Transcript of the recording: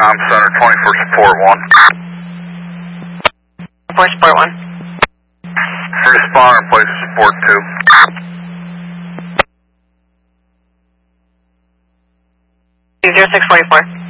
Com Center 24 Support 1. 4 Support 1. Respond and place Support 2. 0644.